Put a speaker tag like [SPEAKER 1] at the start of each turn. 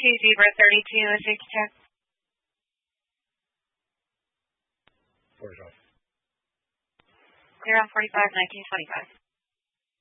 [SPEAKER 1] Zebra 32, safety check.
[SPEAKER 2] 40 off.
[SPEAKER 1] Clear on 45, 1925.